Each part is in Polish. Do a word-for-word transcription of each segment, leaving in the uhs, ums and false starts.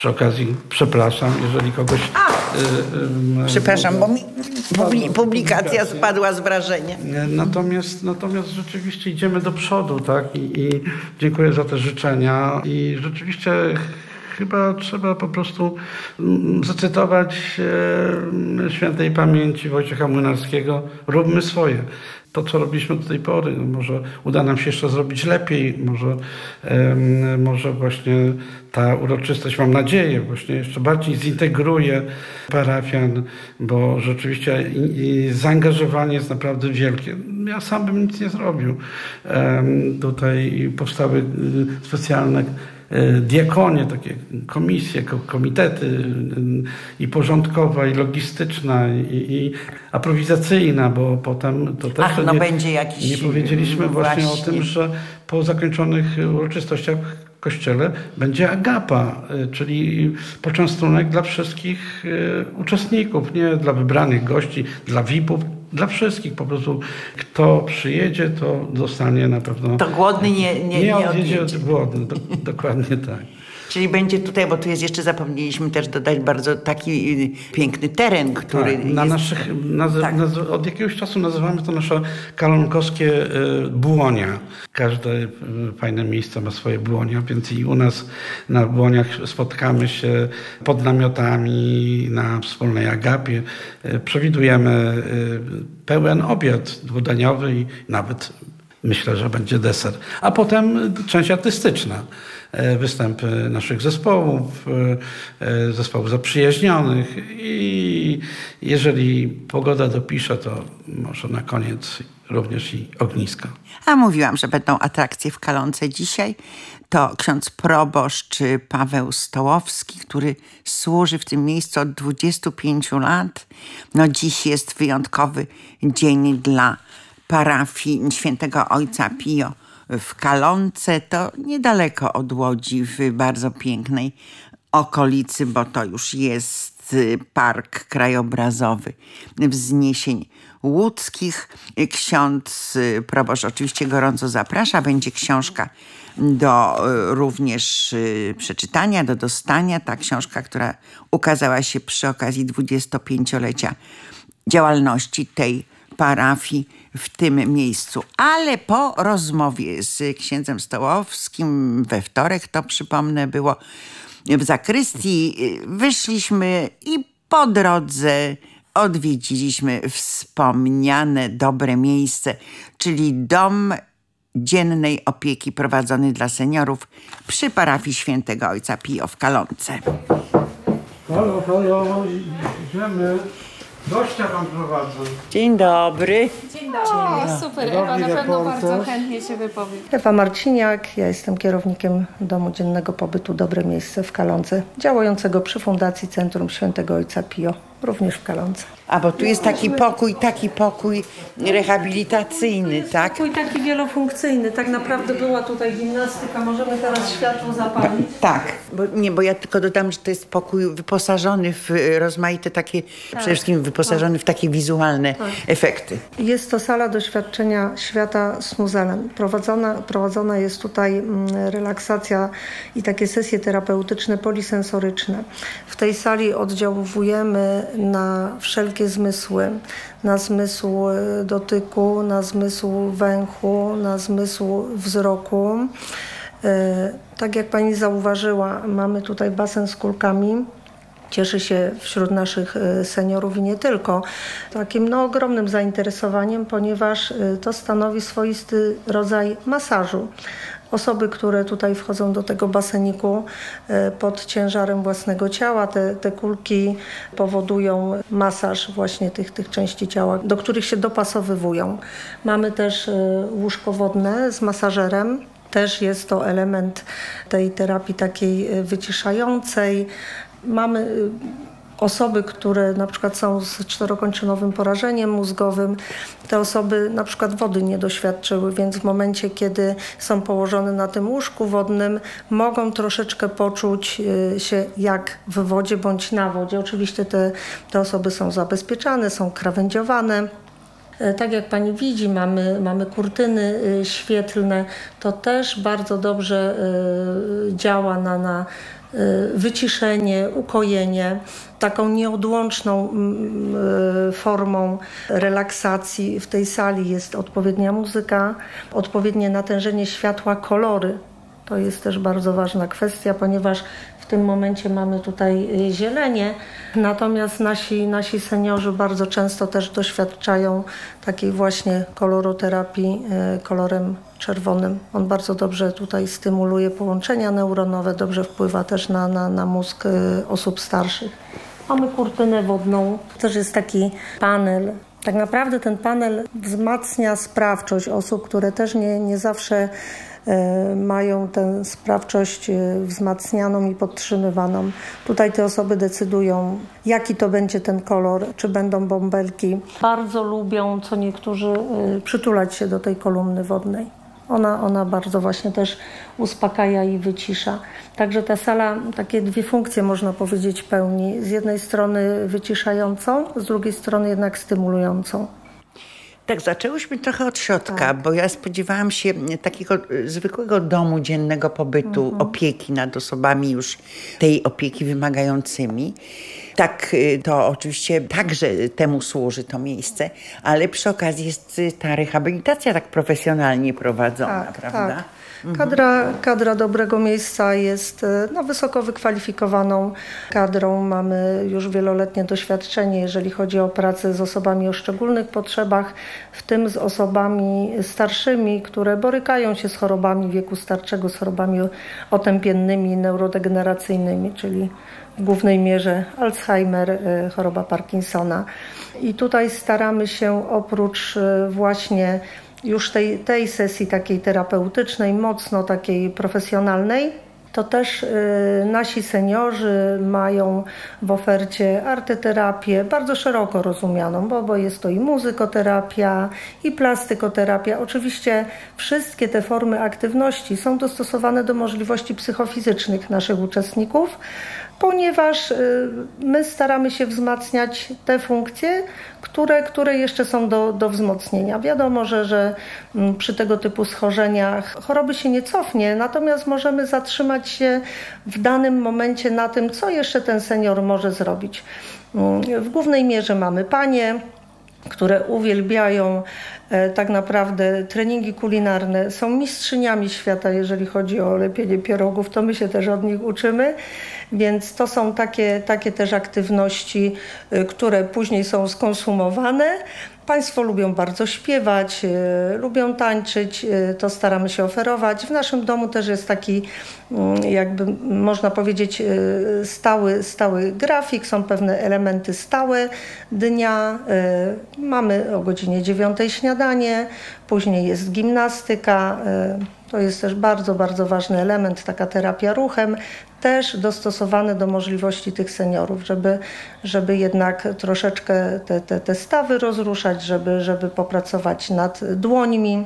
Przy okazji przepraszam, jeżeli kogoś... A, y, y, przepraszam, bo mi publi publikacja spadła z wrażenia. Natomiast, natomiast rzeczywiście idziemy do przodu, tak? I, i dziękuję za te życzenia. I rzeczywiście chyba trzeba po prostu zacytować e, świętej pamięci Wojciecha Młynarskiego. Róbmy swoje. To, co robiliśmy do tej pory, może uda nam się jeszcze zrobić lepiej, może, e, może właśnie ta uroczystość, mam nadzieję, właśnie jeszcze bardziej zintegruje parafian, bo rzeczywiście i, i zaangażowanie jest naprawdę wielkie. Ja sam bym nic nie zrobił. E, tutaj powstały specjalne diakonie, takie komisje, komitety i porządkowa, i logistyczna, i, i aprowizacyjna, bo potem to też... Ach, no nie, będzie jakiś... Nie powiedzieliśmy właśnie, właśnie o tym, że po zakończonych uroczystościach w kościele będzie agapa, czyli poczęstunek dla wszystkich uczestników, nie dla wybranych gości, dla V I P-ów, dla wszystkich po prostu. Kto przyjedzie, to dostanie na pewno... To głodny nie, nie, nie, nie odjedzie. głodny, do, dokładnie tak. Czyli będzie tutaj, bo tu jest jeszcze, zapomnieliśmy też dodać, bardzo taki piękny teren, który tak, na jest... naszych, nazy- tak. nazy- od jakiegoś czasu nazywamy to nasze kalonkowskie y, błonia. Każde y, fajne miejsce ma swoje błonia, więc i u nas na błoniach spotkamy się pod namiotami na wspólnej agapie. Y, przewidujemy y, pełen obiad dwudaniowy i nawet myślę, że będzie deser. A potem część artystyczna. Występy naszych zespołów, zespołów zaprzyjaźnionych i jeżeli pogoda dopisze, to może na koniec również i ognisko. A mówiłam, że będą atrakcje w Kalonce dzisiaj. To ksiądz proboszcz Paweł Stołowski, który służy w tym miejscu od dwudziestu pięciu lat. No dziś jest wyjątkowy dzień dla parafii Świętego Ojca Pio w Kalonce, to niedaleko od Łodzi, w bardzo pięknej okolicy, bo to już jest park krajobrazowy Wzniesień Łódzkich. Ksiądz proboszcz oczywiście gorąco zaprasza. Będzie książka do również przeczytania, do dostania. Ta książka, która ukazała się przy okazji dwudziestopięciolecia działalności tej parafii w tym miejscu. Ale po rozmowie z księdzem Stołowskim we wtorek, to przypomnę, było w zakrystii, wyszliśmy i po drodze odwiedziliśmy wspomniane dobre miejsce, czyli dom dziennej opieki prowadzony dla seniorów przy parafii Świętego Ojca Pio w Kalonce. Halo, halo, idziemy. Gościa wam prowadzę. Dzień dobry. Dzień dobry. O, super. Ewa na pewno bardzo chętnie się wypowie. Ewa Marciniak, ja jestem kierownikiem Domu Dziennego Pobytu Dobre Miejsce w Kalonce, działającego przy Fundacji Centrum Świętego Ojca Pio, również w Kalonce. A bo tu jest taki pokój, taki pokój rehabilitacyjny, tak? Pokój taki wielofunkcyjny. Tak naprawdę była tutaj gimnastyka. Możemy teraz światło zapalić. Tak. Bo, nie, bo ja tylko dodam, że to jest pokój wyposażony w rozmaite takie, tak, przede wszystkim wyposażony tak. w takie wizualne tak. efekty. Jest to sala doświadczenia świata z muzelem. Prowadzona, prowadzona jest tutaj mm, relaksacja i takie sesje terapeutyczne, polisensoryczne. W tej sali oddziałujemy na wszelkie zmysły, na zmysł dotyku, na zmysł węchu, na zmysł wzroku. Tak jak pani zauważyła, mamy tutaj basen z kulkami. Cieszy się wśród naszych seniorów i nie tylko takim no, ogromnym zainteresowaniem, ponieważ to stanowi swoisty rodzaj masażu. Osoby, które tutaj wchodzą do tego baseniku pod ciężarem własnego ciała, te, te kulki powodują masaż właśnie tych, tych części ciała, do których się dopasowywują. Mamy też łóżko wodne z masażerem. Też jest to element tej terapii takiej wyciszającej. Mamy osoby, które na przykład są z czterokończynowym porażeniem mózgowym, te osoby na przykład wody nie doświadczyły, więc w momencie, kiedy są położone na tym łóżku wodnym, mogą troszeczkę poczuć się jak w wodzie bądź na wodzie. Oczywiście te, te osoby są zabezpieczane, są krawędziowane. Tak jak pani widzi, mamy, mamy kurtyny świetlne. To też bardzo dobrze działa na, na wyciszenie, ukojenie, taką nieodłączną formą relaksacji w tej sali jest odpowiednia muzyka, odpowiednie natężenie światła, kolory. To jest też bardzo ważna kwestia, ponieważ w tym momencie mamy tutaj zielenie, natomiast nasi, nasi seniorzy bardzo często też doświadczają takiej właśnie koloroterapii kolorem czerwonym. On bardzo dobrze tutaj stymuluje połączenia neuronowe, dobrze wpływa też na, na, na mózg osób starszych. Mamy kurtynę wodną, też jest taki panel. Tak naprawdę ten panel wzmacnia sprawczość osób, które też nie, nie zawsze mają tę sprawczość wzmacnianą i podtrzymywaną. Tutaj te osoby decydują, jaki to będzie ten kolor, czy będą bąbelki. Bardzo lubią, co niektórzy, przytulać się do tej kolumny wodnej. Ona, ona bardzo właśnie też uspokaja i wycisza. Także ta sala takie dwie funkcje, można powiedzieć, pełni. Z jednej strony wyciszającą, z drugiej strony jednak stymulującą. Tak, zaczęłyśmy trochę od środka, tak. bo ja spodziewałam się takiego zwykłego domu dziennego pobytu, mhm. opieki nad osobami już tej opieki wymagającymi. Tak, to oczywiście także temu służy to miejsce, ale przy okazji jest ta rehabilitacja tak profesjonalnie prowadzona, tak, prawda? Tak. Kadra, kadra dobrego miejsca jest no, wysoko wykwalifikowaną kadrą. Mamy już wieloletnie doświadczenie, jeżeli chodzi o pracę z osobami o szczególnych potrzebach, w tym z osobami starszymi, które borykają się z chorobami wieku starczego, z chorobami otępiennymi, neurodegeneracyjnymi, czyli w głównej mierze Alzheimer, choroba Parkinsona. I tutaj staramy się oprócz właśnie już tej, tej sesji takiej terapeutycznej, mocno takiej profesjonalnej, to też y, nasi seniorzy mają w ofercie arteterapię bardzo szeroko rozumianą, bo, bo jest to i muzykoterapia, i plastykoterapia. Oczywiście wszystkie te formy aktywności są dostosowane do możliwości psychofizycznych naszych uczestników, ponieważ my staramy się wzmacniać te funkcje, które, które jeszcze są do, do wzmocnienia. Wiadomo, że, że przy tego typu schorzeniach choroby się nie cofnie, natomiast możemy zatrzymać się w danym momencie na tym, co jeszcze ten senior może zrobić. W głównej mierze mamy panie, które uwielbiają tak naprawdę treningi kulinarne, są mistrzyniami świata, jeżeli chodzi o lepienie pierogów, to my się też od nich uczymy, więc to są takie, takie też aktywności, które później są skonsumowane. Państwo lubią bardzo śpiewać, lubią tańczyć, to staramy się oferować. W naszym domu też jest taki, jakby można powiedzieć, stały, stały grafik, są pewne elementy stałe dnia. Mamy o godzinie dziewiątej śniadanie, później jest gimnastyka. To jest też bardzo, bardzo ważny element, taka terapia ruchem, też dostosowany do możliwości tych seniorów, żeby, żeby jednak troszeczkę te, te, te stawy rozruszać, żeby, żeby popracować nad dłońmi.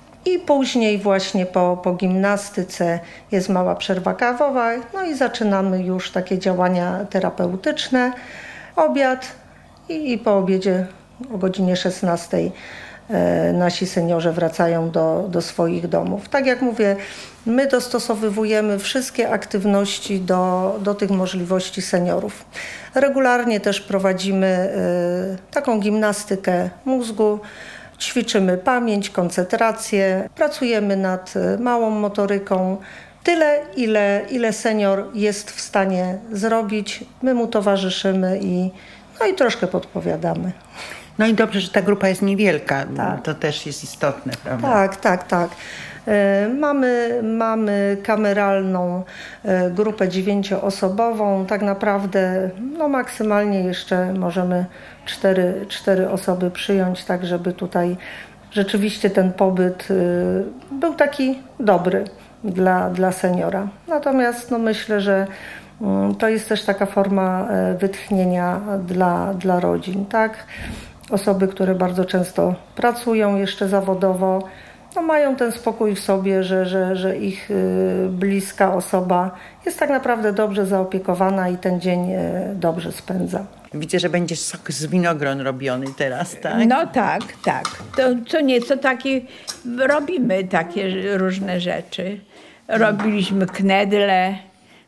I później właśnie po, po gimnastyce jest mała przerwa kawowa, no i zaczynamy już takie działania terapeutyczne, obiad i, i po obiedzie o godzinie szesnastej nasi seniorzy wracają do, do swoich domów. Tak jak mówię, my dostosowujemy wszystkie aktywności do, do tych możliwości seniorów. Regularnie też prowadzimy y, taką gimnastykę mózgu, ćwiczymy pamięć, koncentrację, pracujemy nad małą motoryką. Tyle, ile, ile senior jest w stanie zrobić, my mu towarzyszymy i, no i troszkę podpowiadamy. No i dobrze, że ta grupa jest niewielka, tak. To też jest istotne, prawda? Tak, tak, tak. Mamy, mamy kameralną grupę dziewięcioosobową. Tak naprawdę no maksymalnie jeszcze możemy cztery, cztery osoby przyjąć, tak żeby tutaj rzeczywiście ten pobyt był taki dobry dla, dla seniora. Natomiast no myślę, że to jest też taka forma wytchnienia dla, dla rodzin, tak? Osoby, które bardzo często pracują jeszcze zawodowo, no mają ten spokój w sobie, że, że, że ich bliska osoba jest tak naprawdę dobrze zaopiekowana i ten dzień dobrze spędza. Widzę, że będzie sok z winogron robiony teraz, tak? No tak, tak. To co nieco takie robimy takie różne rzeczy. Robiliśmy knedle,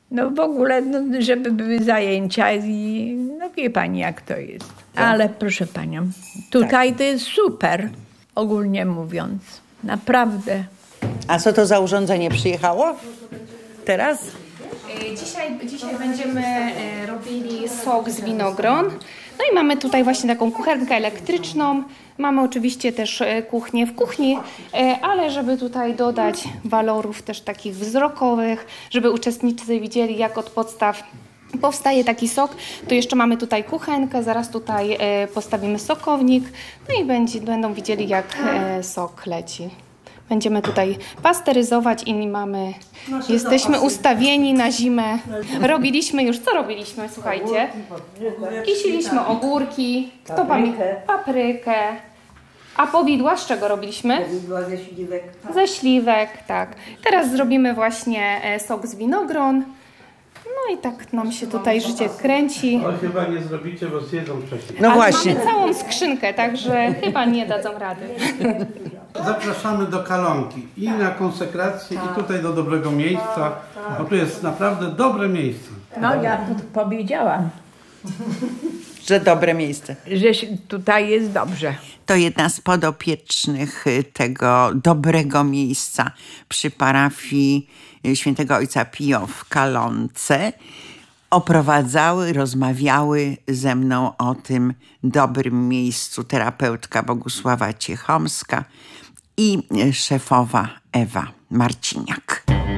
No w ogóle, no, żeby były zajęcia i no wie pani jak to jest. Ale proszę panią, tutaj to jest super, ogólnie mówiąc. Naprawdę. A co to za urządzenie przyjechało teraz? Dzisiaj, dzisiaj będziemy robili sok z winogron. No i mamy tutaj właśnie taką kuchenkę elektryczną. Mamy oczywiście też kuchnię w kuchni, ale żeby tutaj dodać walorów też takich wzrokowych, żeby uczestnicy widzieli, jak od podstaw powstaje taki sok, to jeszcze mamy tutaj kuchenkę, zaraz tutaj postawimy sokownik, no i będzie, będą widzieli, jak sok leci. Będziemy tutaj pasteryzować i mamy, jesteśmy ustawieni na zimę. Robiliśmy już, co robiliśmy, słuchajcie? Kisiliśmy ogórki, kto pamięta? Paprykę. A powidła z czego robiliśmy? Powidła ze śliwek. Ze śliwek, tak. Teraz zrobimy właśnie sok z winogron. No i tak nam się tutaj życie kręci. Ale chyba nie zrobicie, bo zjedzą wcześniej. No Ale właśnie. mamy całą skrzynkę, także chyba nie dadzą rady. Zapraszamy do Kalonki i na konsekrację i tutaj do dobrego miejsca, bo tu jest naprawdę dobre miejsce. No ja tu powiedziałam, Że dobre miejsce. że się- tutaj jest dobrze. To jedna z podopiecznych tego dobrego miejsca przy parafii Świętego Ojca Pio w Kalonce oprowadzały, rozmawiały ze mną o tym dobrym miejscu terapeutka Bogusława Ciechomska i szefowa Ewa Marciniak.